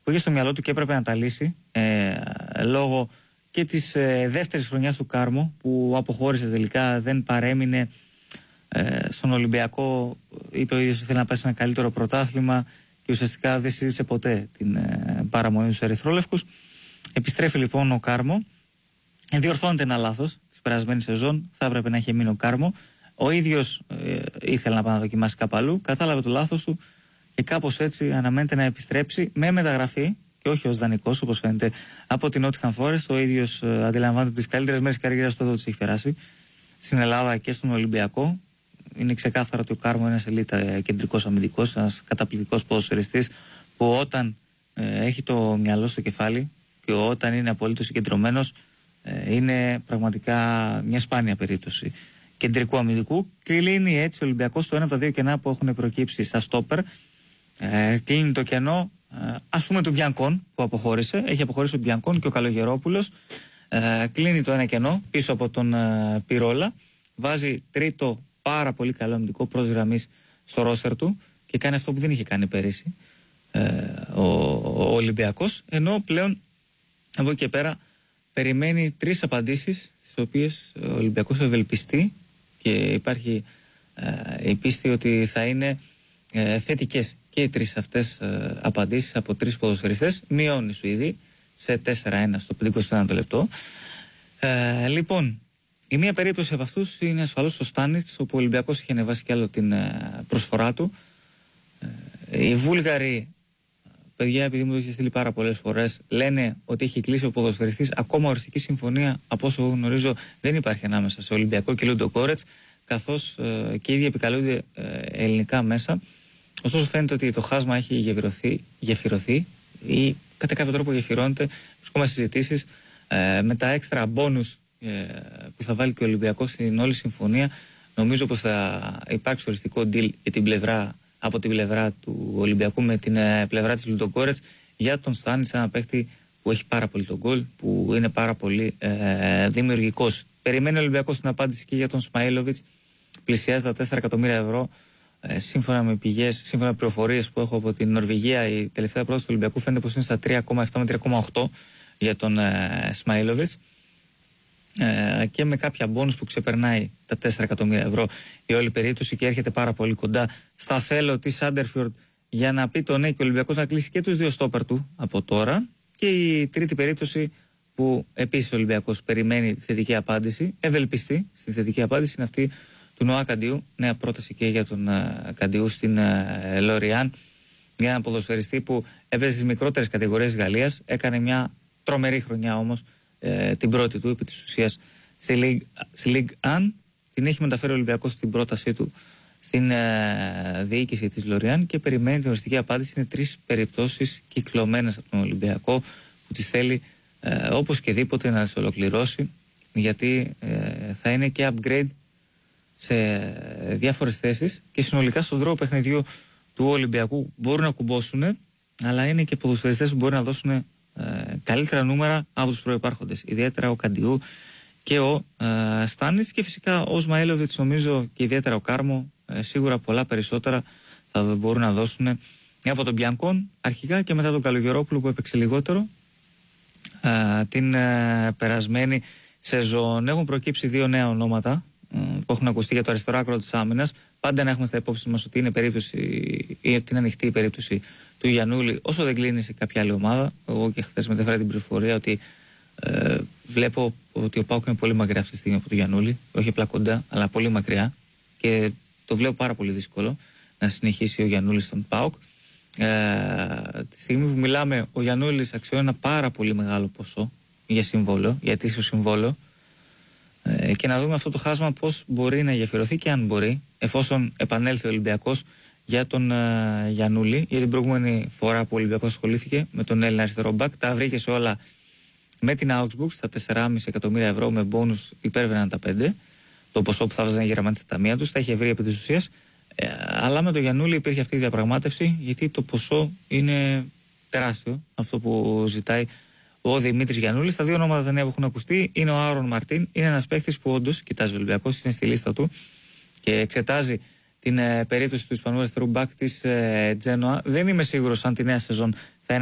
που είχε στο μυαλό του και έπρεπε να τα λύσει λόγω και της δεύτερης χρονιάς του Κάρμο, που αποχώρησε τελικά, δεν παρέμεινε στον Ολυμπιακό. Είπε ο ίδιος ότι θέλει να πάει σε ένα καλύτερο πρωτάθλημα και ουσιαστικά δεν συζήτησε ποτέ την παραμονή στους ερυθρόλευκους. Επιστρέφει λοιπόν ο Κάρμο, διορθώνεται ένα λάθος της περασμένης σεζόν, θα έπρεπε να είχε μείνει ο Κάρμο. Ο ίδιος ήθελε να πάει να δοκιμάσει κάπου αλλού, κατάλαβε το λάθος του και κάπως έτσι αναμένεται να επιστρέψει με μεταγραφή και όχι ως δανεικός, όπως φαίνεται από την Nottingham Forest. Ο ίδιος αντιλαμβάνεται ότι τις καλύτερες μέρες της καριέρας του εδώ τις έχει περάσει στην Ελλάδα και στον Ολυμπιακό. Είναι ξεκάθαρο ότι ο Κάρμο είναι ένας ελίτ κεντρικός αμυντικός, ένας καταπληκτικός ποδοσφαιριστής που όταν έχει το μυαλό στο κεφάλι και όταν είναι απολύτως συγκεντρωμένος, είναι πραγματικά μια σπάνια περίπτωση κεντρικού αμυντικού. Κλείνει έτσι ο Ολυμπιακός το ένα από τα δύο κενά που έχουν προκύψει στα στόπερ. Κλείνει το κενό, ας πούμε, του Μπιανκόν που αποχώρησε. Έχει αποχωρήσει ο Μπιανκόν και ο Καλογερόπουλος. Κλείνει το ένα κενό πίσω από τον Πυρόλα. Βάζει τρίτο πάρα πολύ καλό αμυντικό προς γραμμής στο ρόστερ του και κάνει αυτό που δεν είχε κάνει πέρυσι ο Ολυμπιακός. Ενώ πλέον από εκεί και πέρα περιμένει τρεις απαντήσεις, στις οποίες ο Ολυμπιακός ευελπιστεί και υπάρχει η πίστη ότι θα είναι θετικές και οι τρεις αυτές απαντήσεις από τρεις ποδοσφαιριστές. Μειώνει η Σουηδή σε 4-1 στο 51 λεπτό. Λοιπόν, η μία περίπτωση από αυτούς είναι ασφαλώς ο Στάνιτς, όπου ο Ολυμπιακός είχε ανεβάσει κι άλλο την προσφορά του. Οι Βούλγαροι, παιδιά, επειδή μου το είχε στείλει πάρα πολλές φορές, λένε ότι έχει κλείσει ο ποδοσφαιριστής. Ακόμα οριστική συμφωνία, από όσο γνωρίζω, δεν υπάρχει ανάμεσα σε Ολυμπιακό και Λούντογκόρετς, καθώς και οι ίδιοι επικαλούνται ελληνικά μέσα. Ωστόσο, φαίνεται ότι το χάσμα έχει γεφυρωθεί ή κατά κάποιο τρόπο γεφυρώνεται. Βρισκόμαστε συζητήσεις με τα έξτρα μπόνους που θα βάλει και ο Ολυμπιακός στην όλη συμφωνία. Νομίζω πως θα υπάρξει οριστικό deal για την πλευρά, από την πλευρά του Ολυμπιακού με την πλευρά της Λουντογκόρετς για τον Στάνιτς, ένα παίχτη που έχει πάρα πολύ τον γκολ, που είναι πάρα πολύ δημιουργικός. Περιμένει ο Ολυμπιακός την απάντηση και για τον Σμαήλοβιτς. Πλησιάζει τα 4 εκατομμύρια ευρώ. Σύμφωνα με πηγές, σύμφωνα με πληροφορίες που έχω από την Νορβηγία, η τελευταία πρόταση του Ολυμπιακού φαίνεται πως είναι στα 3,7 με 3,8 για τον Σμαήλοβιτς. Και με κάποια μπόνους που ξεπερνάει τα 4 εκατομμύρια ευρώ η όλη περίπτωση και έρχεται πάρα πολύ κοντά στα θέλω της Σάντερφιορντ για να πει το ναι και ο Ολυμπιακός να κλείσει και τους δύο στόπερ του από τώρα. Και η τρίτη περίπτωση που επίσης ο Ολυμπιακός περιμένει θετική απάντηση, ευελπιστεί στη θετική απάντηση, είναι αυτή του Νοά Καντιού. Νέα πρόταση και για τον Καντιού στην Λοριάν, για έναν ποδοσφαιριστή που έπαιζε στις μικρότερες κατηγορίες Γαλλίας, έκανε μια τρομερή χρονιά όμως την πρώτη του επί της ουσίας στη Ligue 1. Την έχει μεταφέρει ο Ολυμπιακός στην πρότασή του στην διοίκηση της Λοριάν και περιμένει την οριστική απάντηση. Είναι τρεις περιπτώσεις κυκλωμένες από τον Ολυμπιακό που τις θέλει όπως και δίποτε να τις ολοκληρώσει, γιατί θα είναι και upgrade σε διάφορες θέσεις και συνολικά στον τρόπο παιχνιδιού του Ολυμπιακού μπορούν να κουμπώσουν, αλλά είναι και ποδοσφαιριστές που μπορούν να δώσουν καλύτερα νούμερα από τους προϋπάρχοντες, ιδιαίτερα ο Καντιού και ο Στάνιτς, και φυσικά ο Σμαήλοβιτς, νομίζω, και ιδιαίτερα ο Κάρμο, σίγουρα πολλά περισσότερα θα μπορούν να δώσουν από τον Μπιανκόν αρχικά και μετά τον Καλογερόπουλο που έπαιξε λιγότερο την περασμένη σεζόν. Έχουν προκύψει δύο νέα ονόματα που έχουν ακουστεί για το αριστερό άκρο της άμυνας. Πάντα να έχουμε στα υπόψη μας ότι είναι περίπτωση, ή ότι είναι ανοιχτή η περίπτωση του Γιαννούλη, όσο δεν κλείνει σε κάποια άλλη ομάδα. Εγώ και χθες μετέφερα την πληροφορία ότι βλέπω ότι ο ΠΑΟΚ είναι πολύ μακριά αυτή τη στιγμή από τον Γιαννούλη, όχι απλά κοντά, αλλά πολύ μακριά, και το βλέπω πάρα πολύ δύσκολο να συνεχίσει ο Γιαννούλης στον ΠΑΟΚ. Τη στιγμή που μιλάμε, ο Γιαννούλης αξιώνει ένα πάρα πολύ μεγάλο ποσό για συμβόλαιο, για αιτήσιο συμβόλαιο, και να δούμε αυτό το χάσμα πώς μπορεί να γεφυρωθεί και αν μπορεί, εφόσον επανέλθει ο Ολυμπιακός για τον Γιαννούλη. Για την προηγούμενη φορά που ο Ολυμπιακός ασχολήθηκε με τον Έλληνα αριστερό μπακ, τα βρήκε σε όλα με την Augsburg στα 4,5 εκατομμύρια ευρώ, με μπόνους υπέρβαιναν τα 5, το ποσό που θα βάζανε οι Γερμανοί στα ταμεία τους, τα είχε βρει επί της ουσίας. Αλλά με τον Γιαννούλη υπήρχε αυτή η διαπραγμάτευση, γιατί το ποσό είναι τεράστιο, αυτό που ζητάει ο Δημήτρης Γιαννούλης. Τα δύο ονόματα δεν έχουν ακουστεί. Είναι ο Άρον Μαρτίν, είναι ένας παίκτης που όντως κοιτάζει ο Ολυμπιακός, είναι στη λίστα του και εξετάζει την περίπτωση του Ισπανού αριστερού μπακ της Τζένοα. Δεν είμαι σίγουρος αν τη νέα σεζόν